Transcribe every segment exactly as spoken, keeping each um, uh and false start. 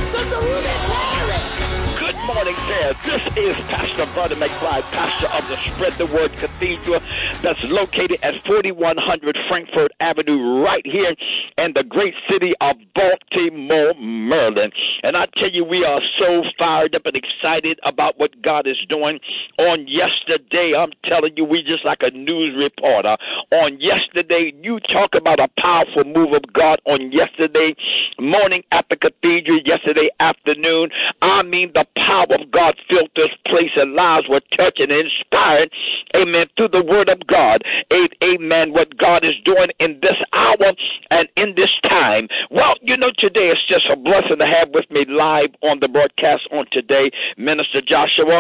Good morning there. This is Pastor Buddy McBride, pastor of the Spread the Word Cathedral that's located at forty-one hundred Frankfurt Avenue right here in the great city of Baltimore, Maryland. And I tell you, we are so fired up and excited about what God is doing. On yesterday, I'm telling you, we just like a news reporter. On yesterday, you talk about a powerful move of God on yesterday morning at the cathedral, yesterday afternoon. I mean, the power of God filled this place and lives were touched and inspired, amen, through the word of God. Amen, what God is doing in this hour and in this time. Well, you know, today it's just a blessing to have with me live on the broadcast on today, Minister Joshua.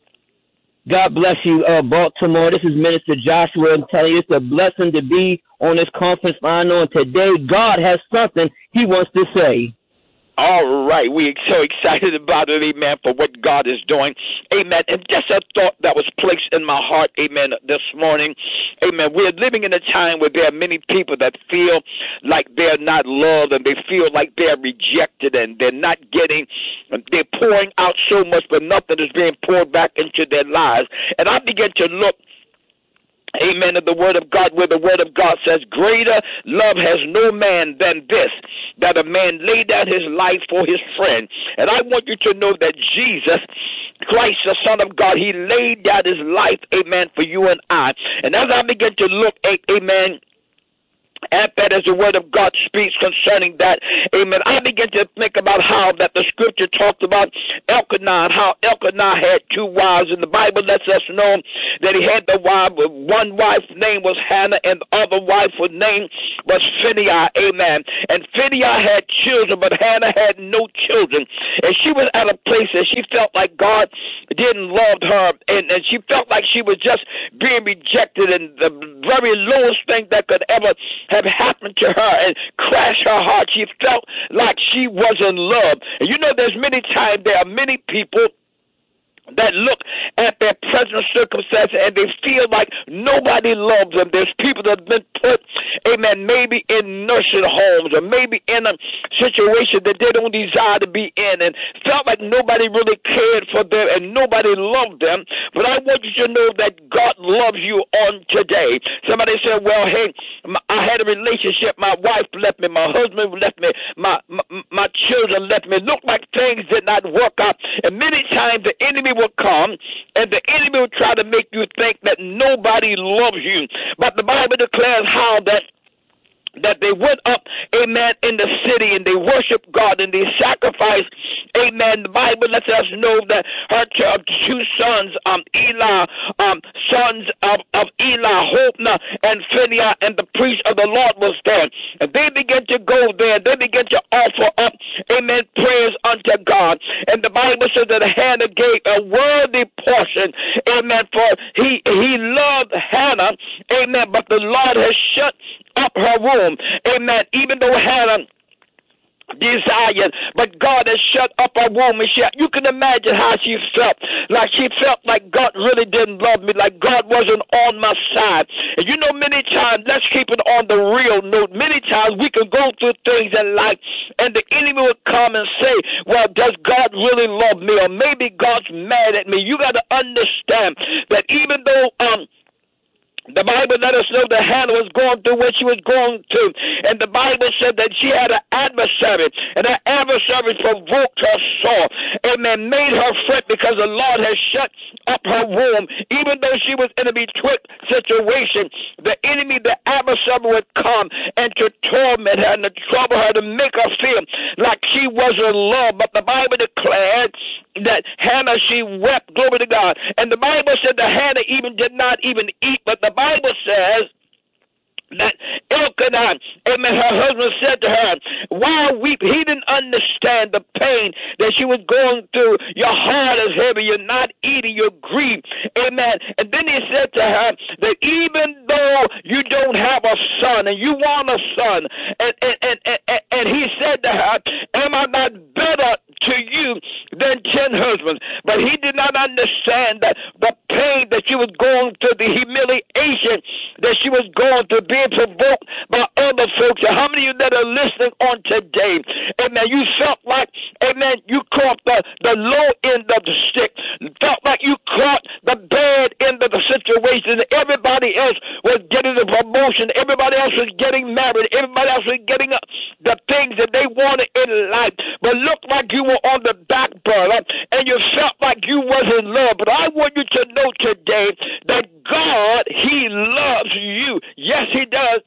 God bless you, uh, Baltimore. This is Minister Joshua. I'm telling you, it's a blessing to be on this conference line on today. God has something he wants to say. All right, we're so excited about it, amen, for what God is doing, amen. And just a thought that was placed in my heart, amen, this morning, amen. We're living in a time where there are many people that feel like they're not loved and they feel like they're rejected and they're not getting, they're pouring out so much, but nothing is being poured back into their lives. And I begin to look, amen, of the word of God, where the word of God says, greater love has no man than this, that a man lay down his life for his friend. And I want you to know that Jesus Christ, the Son of God, he laid down his life, amen, for you and I. And as I begin to look, amen, at that as the word of God speaks concerning that, amen, I begin to think about how that the scripture talked about Elkanah, how Elkanah had two wives, and the Bible lets us know that he had the wife, one wife's name was Hannah, and the other wife's name was Phinehas, amen. And Phinehas had children, but Hannah had no children. And she was at a place that she felt like God didn't love her, and, and she felt like she was just being rejected, and the very lowest thing that could ever have happened to her and crashed her heart. She felt like she wasn't loved. And you know, there's many times there are many people that look at their present circumstances and they feel like nobody loves them. There's people that have been put, amen, maybe in nursing homes or maybe in a situation that they don't desire to be in and felt like nobody really cared for them and nobody loved them. But I want you to know that God loves you on today. Somebody said, well, hey, I had a relationship. My wife left me. My husband left me. My, my, my children left me. It looked like things did not work out. And many times the enemy will come and the enemy will try to make you think that nobody loves you. But the Bible declares how that that they went up, amen, in the city and they worshiped God and they sacrificed, amen. The Bible lets us know that her two sons, um, Eli, um, sons of, of Eli, Hophni and Phinehas, and the priest of the Lord was there. And they began to go there. They began to offer up, amen, prayers unto God. And the Bible says that Hannah gave a worthy portion, amen, for he, he loved Hannah, amen, but the Lord has shut up her womb, amen, even though Hannah desired, but God has shut up her womb. And she, you can imagine how she felt, like she felt like God really didn't love me, like God wasn't on my side. And you know, many times, let's keep it on the real note, many times we can go through things in life and the enemy will come and say, well, does God really love me? Or maybe God's mad at me. You got to understand that even though um the Bible let us know that Hannah was going through what she was going through. And the Bible said that she had an adversary, and that adversary provoked her sore. Amen. Made her fret because the Lord has shut up her womb. Even though she was in a betwixt situation, the enemy, the adversary would come and to torment her and to trouble her, to make her feel like she wasn't loved. But the Bible declared that Hannah, she wept, glory to God. And the Bible said that Hannah even did not even eat, but the Bible says that Elkanah, amen, her husband said to her, why weep? He didn't understand the pain that she was going through. Your heart is heavy. You're not eating. You're grieved. Amen. And then he said to her that even though you don't have a son and you want a son, and, and, and, and, and he said to her, am I not better to you than ten husbands? But he did not understand that the pain that she was going through, the humiliation that she was going through, being provoked by other folks. And how many of you that are listening on today, amen, you felt like, amen, you caught the, the low end of the stick, felt like you caught the bad end of the situation. Everybody else was getting the promotion. Everybody else was getting married. Everybody else was getting uh, the things that they wanted in life. But looked like you were on the back burner and you felt like you wasn't loved. But I want you to know today that God, He loves you. Yes, He does.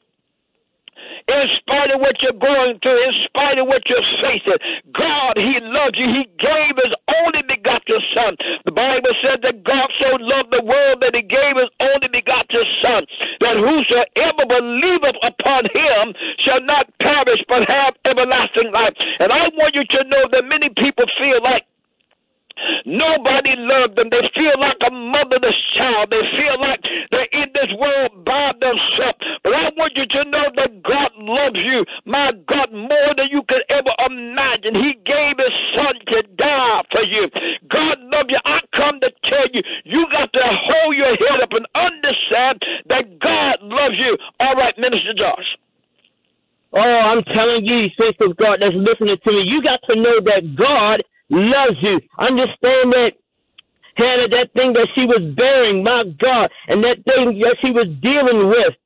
In spite of what you're going through, in spite of what you're facing, God, He loves you. He gave His only begotten Son. The Bible said that God so loved the world that He gave His only begotten Son, that whosoever believeth upon Him shall not perish but have everlasting life. And I want you to know that many people feel like nobody loved them. They feel like a motherless child. They feel like they're in this world by themselves. But I want you to know that God loves you, my God, more than you could ever imagine. He gave His Son to die for you. God loves you. I come to tell you, you got to hold your head up and understand that God loves you. All right, Minister Josh. Oh, I'm telling you, saints of God that's listening to me, you got to know that God loves you. Understand that Hannah, that thing that she was bearing, my God, and that thing that she was dealing with,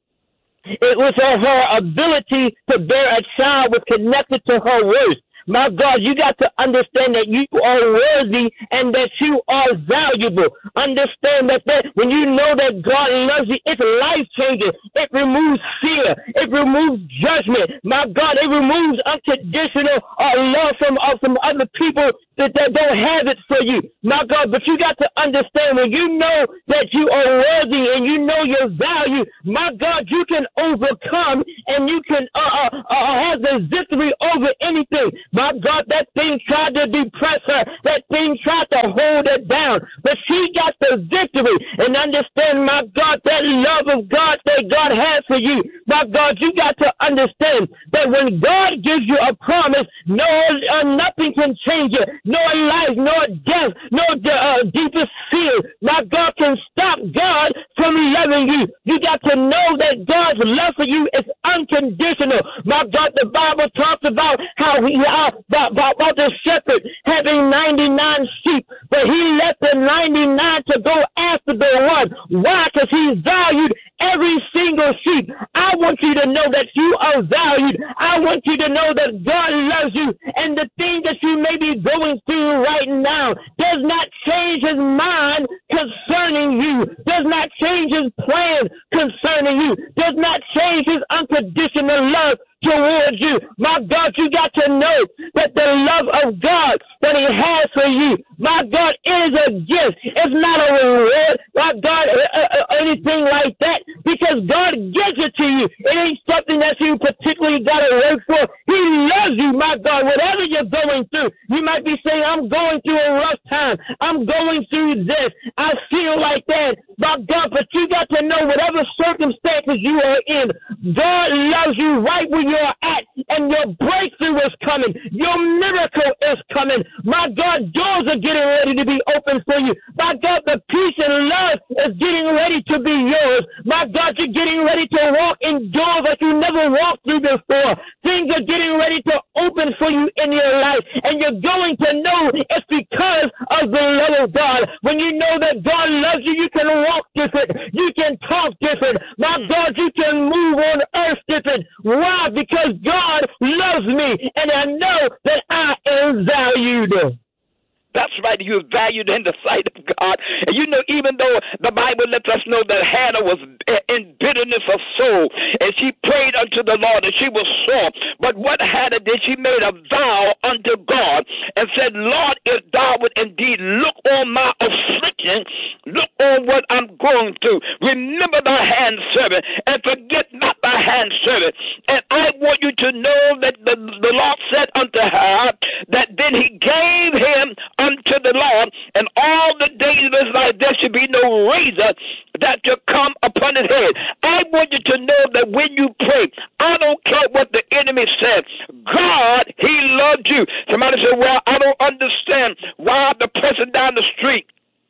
it was her, her ability to bear a child was connected to her worth. My God, you got to understand that you are worthy and that you are valuable. Understand that, that when you know that God loves you, it's life-changing. It removes fear. It removes judgment. My God, it removes unconditional uh, love from, uh, from other people that, that don't have it for you. My God, but you got to understand when you know that you are worthy and you know your value, my God, you can overcome and you can uh, uh, uh, have the victory over anything. My God, that thing tried to depress her. That thing tried to hold her down. But she got the victory. And understand, my God, that love of God that God has for you. My God, you got to understand that when God gives you a promise, no, uh, nothing can change it. No life, no death, no uh, deepest fear. My God can stop God from loving you. You got to know that God's love for you is unconditional. My God, the Bible talks about how he uh, about, about the shepherd having ninety-nine sheep, but he left the ninety-nine to go after the one. Why? Because he valued every single sheep. I want you to know that you are valued. I want you to know that God loves you, and the thing that you may be going through right now does not change His mind concerning you, does not change His plan concerning you, does not change His unconditional love towards you. My God, you got to know that the love of God that He has for you, my God, is a gift. It's not a reward, my God, uh, uh, anything like that, because God gives it to you. It ain't something that you particularly got to work for. He loves you, my God, whatever you're going through. You might be saying, I'm going through a rough time. I'm going through this. I feel like that, my God, but you got to know whatever circumstances you are in, God loves you right where you're at, and your breakthrough is coming. Your miracle is coming. My God, doors are getting ready to be open for you. My God, the peace and love is getting ready to be yours. My God, you're getting ready to walk in doors that you never walked through before. Things are getting ready to open for you in your life, and you're going to know it's because of the love of God. When you know that God loves you, you can walk different. You can talk different. My God, you can move on earth different. Why? Because God loves me, and I know that I am valued. That's right. You're valued in the sight of God. And you know, even though the Bible lets us know that Hannah was in bitterness of soul, and she prayed unto the Lord, and she was sore. But what Hannah did, she made a vow unto God and said, Lord, if thou would indeed look on my affliction, look on what I'm going through, remember thy handservant, and forget not thy handservant. And I want you to know that the, the Lord said unto her that then He gave him unto the Lord, and all the days of his life there should be no razor that should come upon his head. I want you to know that when you pray, I don't care what the enemy says, God, He loved you. Somebody said, well, I don't understand why the person down the street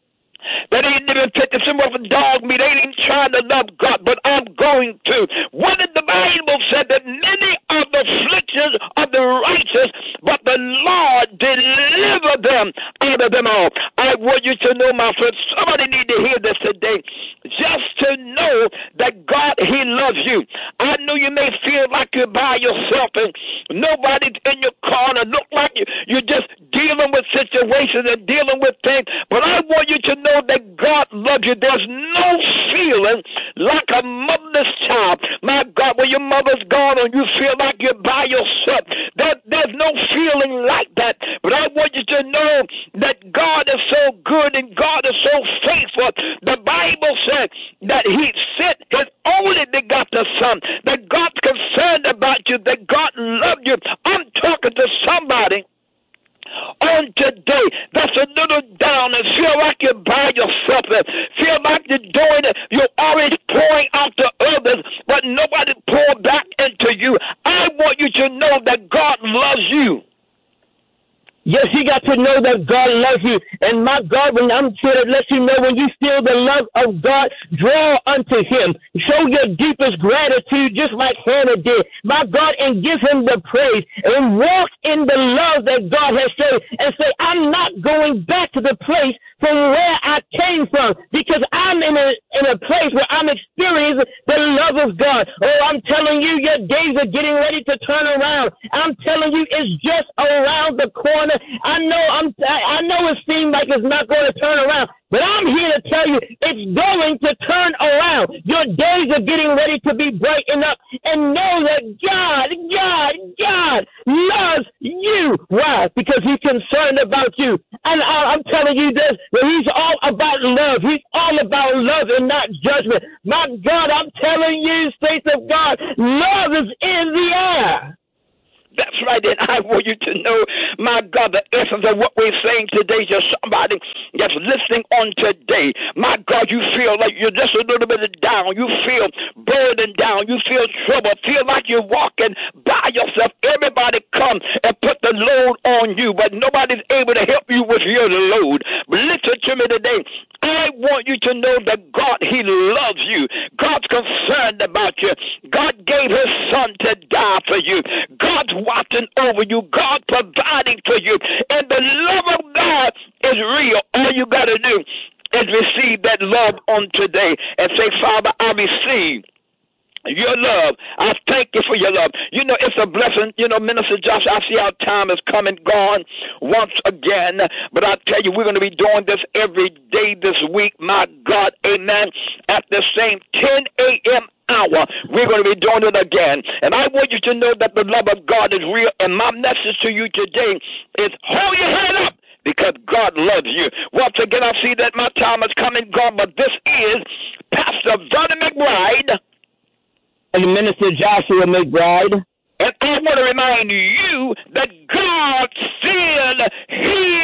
that ain't even taking some of a dog meat, they ain't trying to love God, but I'm going to. What did the Bible say? That many are the afflictions of the righteous, but the Lord deliver them out of them all. I want you to know, my friend, somebody need to hear this today, just to know that God, he loves you. I know you may feel like you're by yourself and nobody's in your corner, look like you, you're just dealing with situations and dealing with things, but I want you to know that God loves you. There's no feeling like a motherless child. My God, when your mother's gone and you feel like you're by yourself, that there's no feeling like that. But I want you to know that God is so good and God is so faithful. The Bible says that he sent his only begotten Son, that God's concerned about you, that God loved you. I'm talking to somebody on today that's a little down and feel like you're by yourself and feel like you're doing it, you're always pouring out to others, but nobody pour back into you. I want you to know that God loves you. Yes, you got to know that God loves you. And my God, when I'm here to let you know, when you feel the love of God, draw unto him. Show your deepest gratitude, just like Hannah did. My God, and give him the praise. And walk in the love that God has shown. And say, I'm not going back to the place from where I came from, because I'm in a in a place where I'm experiencing the love of God. Oh, I'm telling you, your days are getting ready to turn around. I'm telling you, it's just around the corner. I know I'm I know it seems like it's not going to turn around, but I'm here to tell you it's going to turn around. Your days are getting ready to be brightened up, and know that God, God, God loves you. Why? Because he's concerned about you. And I, I'm telling you this, that he's all about love. He's all about love and not judgment. My God, I'm telling you, saints of God, love is in the air. That's right, and I want you to know, my God, the essence of what we're saying today to somebody that's listening on today. My God, you feel like you're just a little bit down. You feel burdened down. You feel trouble. Feel like you're walking by yourself. Everybody come and put the load on you, but nobody's able to help you with your load. But listen to me today. I want you to know that God, he loves you. God's concerned about you. God gave his Son to die for you. God's watching over you. God providing for you. And the love of God is real. All you got to do is receive that love on today and say, Father, I receive your love. I thank you for your love. You know, it's a blessing. You know, Minister Josh, I see our time has come and gone once again. But I tell you, we're going to be doing this every day this week. My God, amen. At the same ten a.m. hour, we're going to be doing it again. And I want you to know that the love of God is real. And my message to you today is hold your head up, because God loves you. Once again, I see that my time has come and gone, but this is Pastor Vernon McBride and Minister Joshua McBride. And I want to remind you that God still heals